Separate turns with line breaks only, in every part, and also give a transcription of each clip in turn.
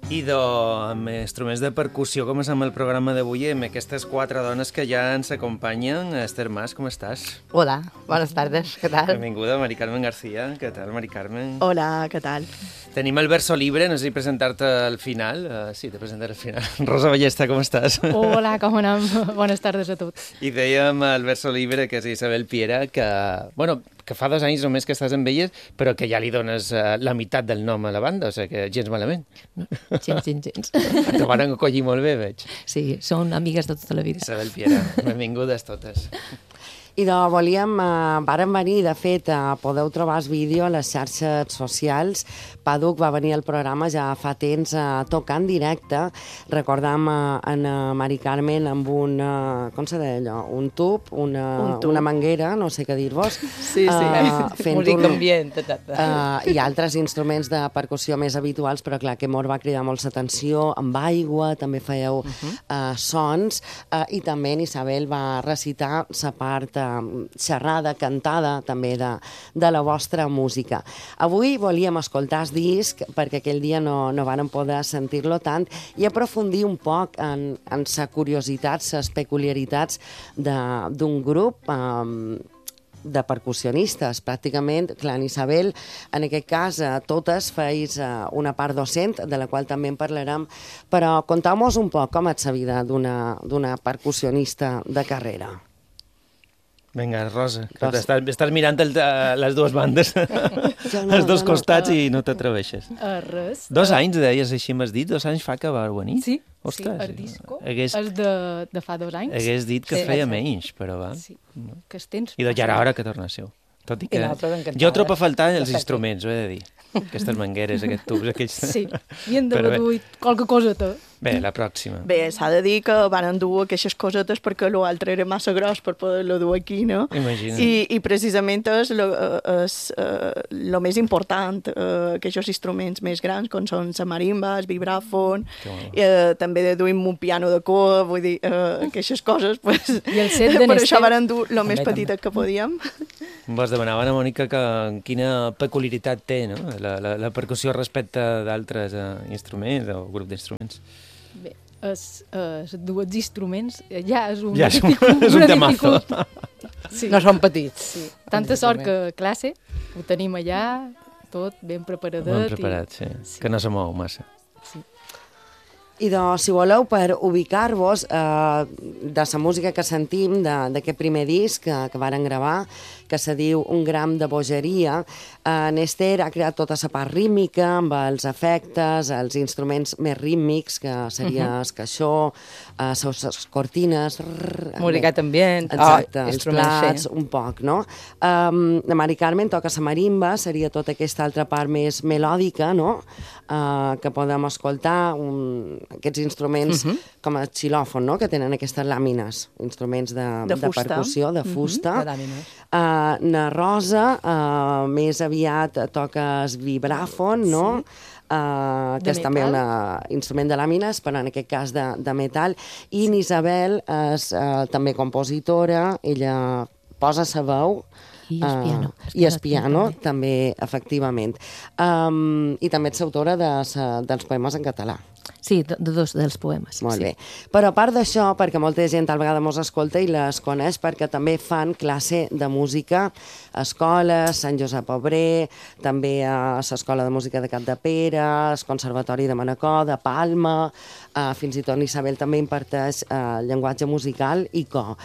Amb instruments de percussió comencem el programa d'avui amb aquestes 4 dones que ja ens acompanyen. Esther Mas, com estàs?
Hola, buenas tardes, ¿qué tal?
Benvinguda, Mari Carmen García. Què tal, Mari Carmen?
Hola, ¿qué tal?
Tenim el verso libre, no sé si presentar-te al final. Sí, te presentaré al final. Rosa Ballesta, com estàs?
Hola, com anem? Bones tardes a tots.
I dèiem el verso libre, que és Isabel Piera, que fa 2 anys només que estàs amb elles, però que ja li dones la meitat del nom a la banda, o sigui que gens malament.
Gens.
Te van acollir molt bé, veig.
Sí, són amigues de tota la vida.
Isabel Piera, benvingudes totes.
I vàrem venir, de fet, podeu trobar el vídeo a les xarxes socials. Pàduc va venir al programa ja fa temps a tocar en directe. Recordam en Mari Carmen amb un, com se deia allò? Un tub, una manguera, no sé què dir-vos.
Sí. Música ambient.
I altres instruments de percussió més habituals, però clar, que mos va cridar molt l'atenció. Amb aigua també fèieu sons, i també en Isabel va recitar la part xerrada, cantada també de la vostra música. Avui volíem escoltar el disc perquè aquell dia no vàrem poder sentir-lo tant i aprofundir un poc en sa curiositat, ses peculiaritats d'un grup de percussionistes. Pràcticament, clar, en Isabel, en aquest cas, totes feis una part docent, de la qual també en parlarem, però contau-nos un poc com és la vida d'una percussionista de carrera.
Vinga, Rosa, que estàs mirant les dues bandes, els dos costats i no t'atreveixes.
Res.
2 anys, deies així, m'has dit? 2 anys fa que va venir?
Sí,
ostres,
el disco
és
de fa 2 anys.
Hagués dit que feia menys, però va.
Sí, que es temps...
I ja era hora que tornéssiu. Tot i que jo trobo a faltar els instruments, ho he de dir. Aquestes mangueres, aquests tubs, aquells...
Sí, i hem de reduir qualque coseta.
Bé, la pròxima.
Bé, s'ha de dir que van dur aquestes cosetes perquè l'altre era massa gros per poder-lo dur aquí, no?
Imagina't.
I precisament és el més important, aquests instruments més grans, com són la marimba, el vibràfon, també duim un piano de cua, vull dir, aquestes coses, pues,
i el set de
per això van dur el més petita que podíem.
Vos demanaven a Mònica quina peculiaritat té, no?, la percussió respecte d'altres instruments o grup d'instruments.
Bé, els dues instruments ja és un
temazo.
Sí.
No són petits.
Sí. Tanta sort que classe ho tenim allà, tot ben preparadet.
Ben preparat, sí. Que no se mou massa.
Sí.
I si voleu, per ubicar-vos de la música que sentim d'aquest primer disc que varen gravar, que se diu Un gram de bogeria, Esther ha creat tota la part rítmica, amb els efectes, els instruments més rítmics, que seria el caixó, les cortines...
Musicat ambient,
exacte, els plats, un poc, no? La Mari Carmen toca la marimba, seria tota aquesta altra part més melòdica, no?, que podem escoltar, aquests instruments com el xilòfon, no?, que tenen aquestes làmines, instruments de percussió, de fusta. Na Rosa més aviat toca el vibràfon, no?, que és també un instrument de làmines, però en aquest cas de metall. I Isabel és també compositora, ella posa la veu,
i el piano.
I el piano, també, efectivament. I també ets autora dels poemes en català.
Sí, de 2 dels poemes.
Molt bé. Però a part d'això, perquè molta gent tal vegada mos escolta i les coneix, perquè també fan classe de música a escoles, Sant Josep Obrer, també a l'Escola de Música de Capdepera, al Conservatori de Manacor, de Palma, fins i tot Isabel també imparteix llenguatge musical i cor.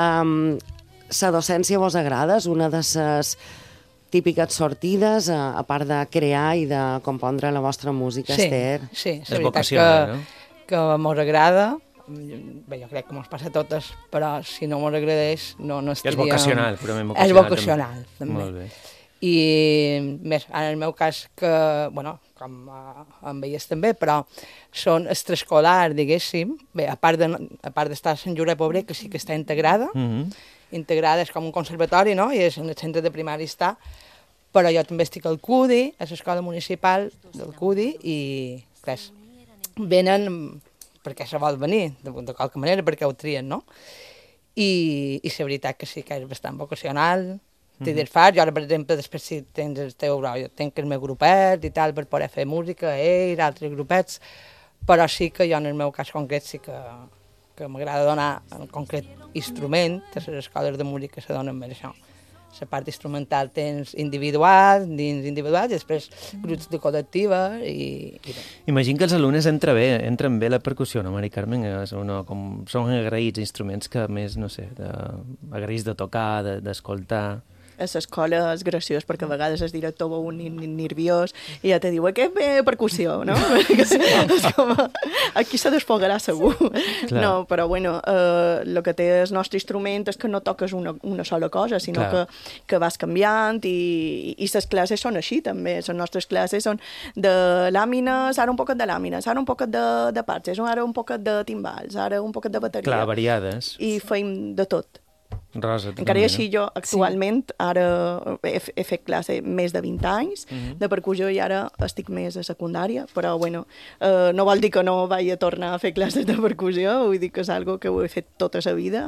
La docència vos agrada? És una de les típiques sortides, a part de crear i de compondre la vostra música, Esther?
Sí,
és vocacional, no?
Que mos agrada. Bé, jo crec que mos passa a totes, però si no mos agradés no estaríem...
És vocacional, purament vocacional.
És vocacional, també.
Molt bé.
I més, en el meu cas, que, bueno, com amb elles també, però són extraescolar, diguéssim. Bé, a part d'estar a Sant Josep Obrer, que sí que està integrada, integrada és com un conservatori, no?, i és en el centre de primari està, però jo també estic al CUDI, a l'escola municipal del CUDI, i res, venen perquè se vol venir, de qualque manera, perquè ho trien, no? I la veritat que sí que és bastant vocacional, t'hi fas. Jo ara, per exemple, després si tens el teu grau, jo tenc el meu grupet i tal, per poder fer música, ells, altres grupets, però sí que jo en el meu cas concret sí que m'agrada donar en concret instrument, a les escoles de música se donen més això. La part instrumental tens individuals i després grups de col·lectiva i bé.
Imagino que els alumnes entren bé la percussió, no, Mari Carmen? Són agraïts instruments que més, no sé, agraïts de tocar, d'escoltar...
A l'escola és graciós perquè a vegades el director veu un nerviós i ja te diu que ve percussió, no? És com, aquí se desfogarà segur.
Clar.
No, però bueno, el que té el nostre instrument és que no toques una sola cosa, sinó que vas canviant i les classes són així també. Les nostres classes són de làmines, ara un poquet de làmines, ara un poquet de parches, ara un poquet de timbals, ara un poquet de bateria.
Clar, variades.
I feim de tot.
Rosa,
encara i així jo actualment ara he fet classe més de 20 anys de percussió i ara estic més a secundària, però bueno, no vol dir que no vaig a tornar a fer classes de percussió, vull dir que és algo que ho he fet tota la vida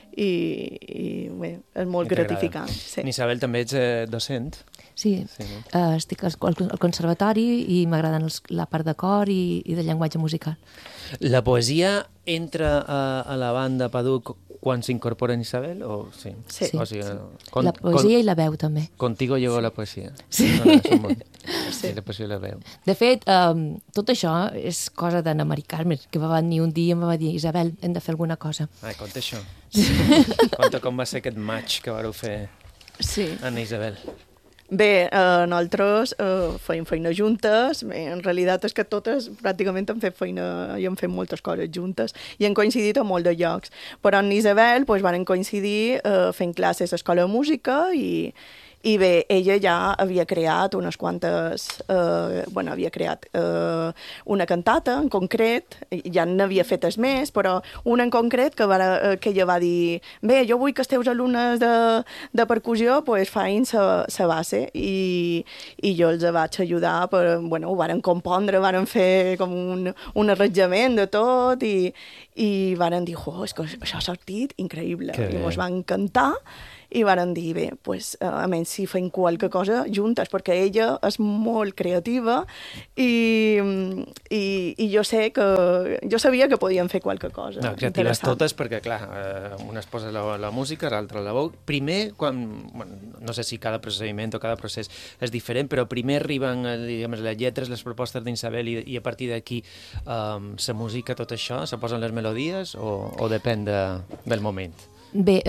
i bé, és molt gratificant. Sí.
Isabel, també ets docent?
Sí, estic al conservatori i m'agraden la part de cor i de llenguatge musical.
La poesia entra a la banda Paduc quan s'incorpora en Isabel? O sí.
Sí.
O sigui,
La poesia i la veu, també.
Contigo llegó la poesia.
Sí.
Sí, la poesia i la veu.
De fet, tot això és cosa d'Anna Mari Carmen, que va venir un dia i em va dir Isabel, hem de fer alguna cosa.
Ai, conta això. Conta com va ser aquest match que vareu fer Anna i Isabel.
Bé, nosaltres feim feina juntes, bé, en realitat és que totes pràcticament hem fet feina i hem fet moltes coses juntes i hem coincidit a molt de llocs, però en Isabel van coincidir fent classes a l'escola de música i bé, ella ja havia creat unes quantes... havia creat una cantata en concret, ja n'havia fetes més, però una en concret que ella va dir bé, jo vull que els teus alumnes de percussió fain la base i jo els vaig ajudar, ho varen compondre, varen fer com un arranjament de tot i varen dir, és que això ha sortit increïble, i mos va encantar. I varen dir, bé, a menys si feim qualque cosa juntes, perquè ella és molt creativa i jo sabia que podíem fer qualque cosa.
No, creatives totes, perquè, clar, una es posa la música, l'altra la veu. Primer, no sé si cada procediment o cada procés és diferent, però primer arriben, les lletres, les propostes d'Isabel i a partir d'aquí la música, tot això, se posen les melodies o depèn del moment?
Bé,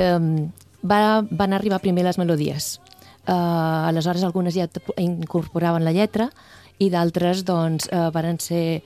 van arribar primer les melodies. Aleshores, algunes ja incorporaven la lletra i d'altres, doncs, van ser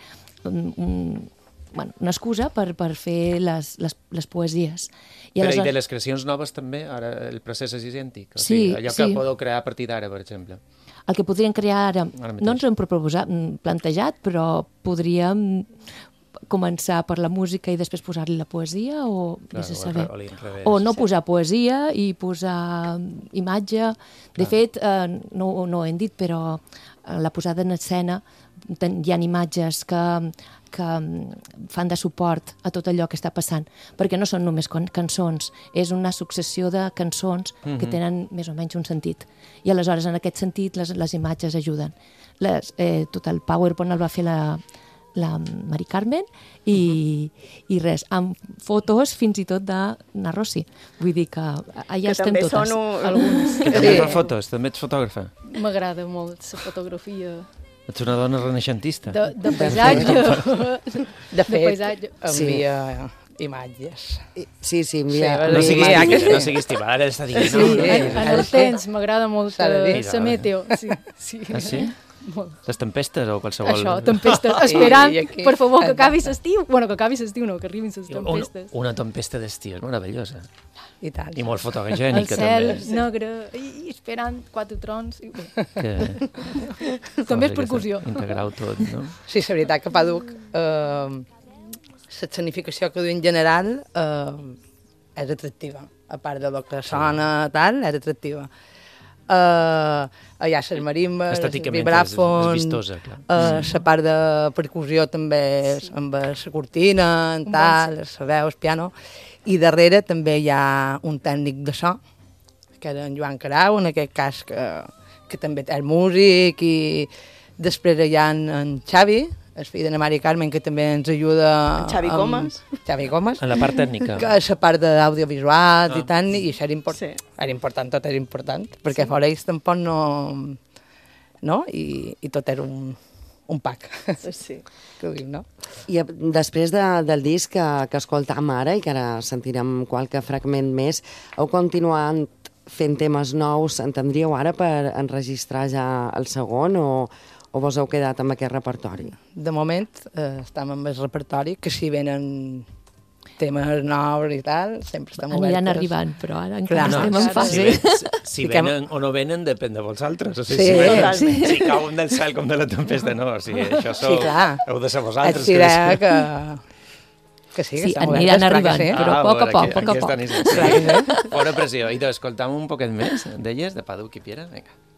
una excusa per fer les poesies.
Però i de les creacions noves també? Ara el procés és idèntic?
Sí,
allò que podeu crear a partir d'ara, per exemple?
El que podríem crear ara, no ens ho hem plantejat, però podríem començar per la música i després posar-li la poesia o no posar poesia i posar imatge. De fet, no ho hem dit, però la posada en escena hi ha imatges que fan de suport a tot allò que està passant, perquè no són només cançons, és una successió de cançons que tenen més o menys un sentit. I aleshores, en aquest sentit, les imatges ajuden. Tot el PowerPoint el va fer la Mari Carmen i res, amb fotos fins i tot de Na Rossi. Vull dir que allà estem totes.
Alguns.
Que també fa fotos, també ets fotògrafa.
M'agrada molt la fotografia.
Ets una dona renaixentista.
De paisatge.
De fet, envia imatges.
Sí, envia.
No siguis tibada, ara està dient.
En el temps m'agrada molt la meteo. Sí.
Ah, sí? Les tempestes o qualsevol...
Això, tempestes. Esperant, per favor, que acabi l'estiu. Bueno, que acabi l'estiu no, que arribin les tempestes.
Una tempesta d'estiu és meravellosa.
I tant.
I molt fotogènica, també.
El cel negre, i esperant 4 trons. També és percussió.
Integrar-ho tot, no?
Sí, és veritat que Paduc, l'escenificació que du en general és atractiva. A part de lo que sona, tal, és atractiva. Allà les marimbes, el vibràfon, la part de percussió també amb la cortina, tal, la veu, el piano, i darrere també hi ha un tècnic de so que era en Joan Carau, en aquest cas que també és músic, i després hi ha en Xavi, el fill de la Mari Carmen, que també ens ajuda...
Xavi Comas.
Xavi Comas.
En la part tècnica.
Que és la part d'audiovisuals i tant, i això era important.
Sí.
Era important, tot era important, perquè fora ells tampoc no... I tot era un pack,
Sí.
que ho diu, no?
I després del disc que escoltam ara i que ara sentirem qualque fragment més, heu continuat fent temes nous, entendríeu ara per enregistrar ja el segon o vos heu quedat amb aquest repertori?
De moment estem amb el repertori, que si venen temes nous i tal, sempre estem obertes.
Aniran arribant, però ara encara
Clar,
estem en fase.
Si venen o no venen, depèn de vosaltres. O sigui,
Sí,
si venen,
sí.
si cauen del cel com de la tempesta, no. O sigui, això
Sí, clar.
heu de ser vosaltres.
Et dirà que sí, que
Sí,
estem
aniran
obertes, clar
arribant,
que sí.
però a poc a poc,
Fora pressió. I de, escoltam un poquet més d'elles, de Paduk i Piera. Vinga.